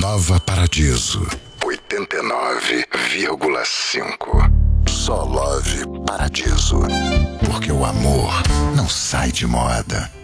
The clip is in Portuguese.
Nova Paradiso 89,5. Só Love Paradiso. Porque o amor não sai de moda.